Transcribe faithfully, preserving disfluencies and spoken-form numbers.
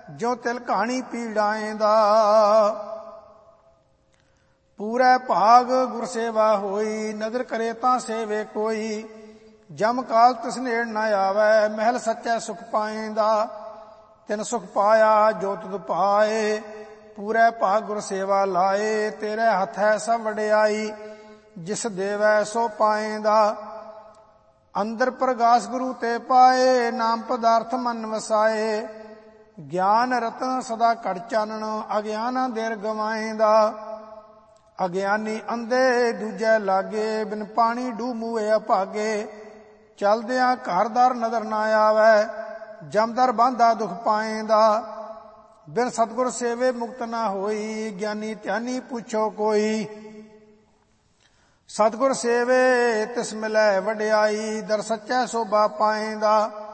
ਜੋ ਤਿਲ ਕਹਾਣੀ ਪੀੜਾਏਂਦਾ। ਪੂਰੇ ਭਾਗ ਗੁਰ ਸੇਵਾ ਹੋਈ, ਨਦਰ ਕਰੇ ਤਾਂ ਸੇਵੇ ਕੋਈ। ਜਮ ਕਾਲ ਤਿਸ ਨੇੜ ਨਾ ਆਵੈ, ਮਹਿਲ ਸੱਚੈ ਸੁਖ ਪਾਏਂਦਾ। ਤਿਨ ਸੁਖ ਪਾਇਆ ਜੋ ਤੁਧ ਪਾਏ, ਪੂਰੇ ਭਾਗ ਗੁਰ ਸੇਵਾ ਲਾਏ। ਤੇਰੇ ਹੱਥ ਹੈ ਸਭ ਵਡਿਆਈ, ਜਿਸ ਦੇਵੈ ਸੋ ਪਾਏਂਦਾ। ਅੰਦਰ ਪ੍ਰਗਾਸ ਗੁਰੂ ਤੇ ਪਾਏ, ਨਾਮ ਪਦਾਰਥ ਮਨ ਵਸਾਏ। ਗਿਆਨ ਰਤਨ ਸਦਾ ਘੜ ਚਾਨਣ, ਅਗਿਆਨ ਅੰਧੇਰ ਗਵਾਏਂਦਾ। ਅਗਿਆਨੀ ਅੰਧੇ ਦੂਜੇ ਲਾਗੇ, ਬਿਨ ਪਾਣੀ ਡੂਬ ਮੂਏ ਅਭਾਗੇ। ਚਲਦਿਆਂ ਘਰ ਦਰ ਨਜ਼ਰ ਨਾ ਆਵੈ, ਜਮਦਰ ਬਾਂਧਾ ਦੁਖ ਪਾਏਂਦਾ। ਬਿਨ ਸਤਿਗੁਰ ਸੇਵੇ ਮੁਕਤ ਨਾ ਹੋਈ, ਗਿਆਨੀ ਧਿਆਨੀ ਪੁੱਛੋ ਕੋਈ। ਸਤਿਗੁਰ ਸੇਵੇ ਤਿਸ ਮਿਲੈ ਵਡਿਆਈ, ਦਰ ਸੱਚੈ ਸੋਭਾ ਪਾਏਂਦਾ।